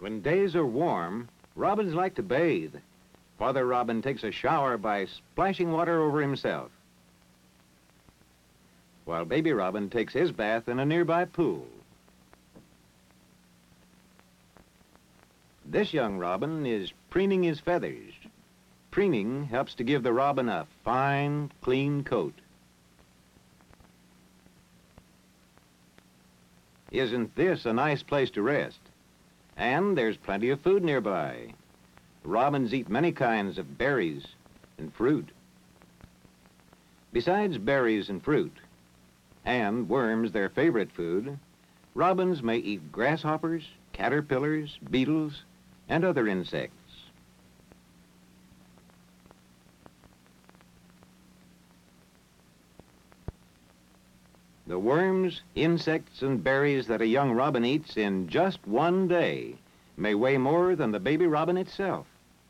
When days are warm, robins like to bathe. Father Robin takes a shower by splashing water over himself, while baby robin takes his bath in a nearby pool. This young robin is preening his feathers. Preening helps to give the robin a fine, clean coat. Isn't this a nice place to rest? And there's plenty of food nearby. Robins eat many kinds of berries and fruit. Besides berries and fruit, and worms, their favorite food, robins may eat grasshoppers, caterpillars, beetles, and other insects. The worms, insects, and berries that a young robin eats in just one day may weigh more than the baby robin itself.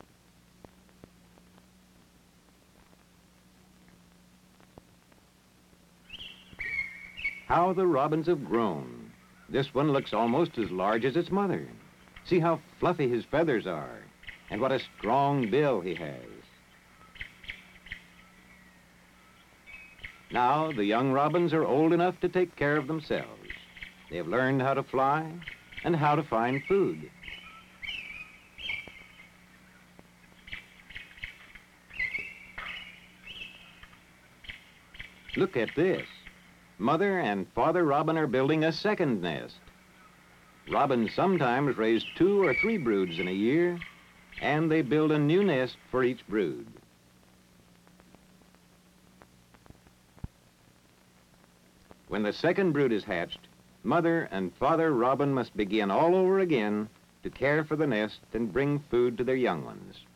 How the robins have grown. This one looks almost as large as its mother. See how fluffy his feathers are, and what a strong bill he has. Now, the young robins are old enough to take care of themselves. They have learned how to fly and how to find food. Look at this. Mother and Father Robin are building a second nest. Robins sometimes raise 2 or 3 broods in a year, and they build a new nest for each brood. When the second brood is hatched, Mother and Father Robin must begin all over again to care for the nest and bring food to their young ones.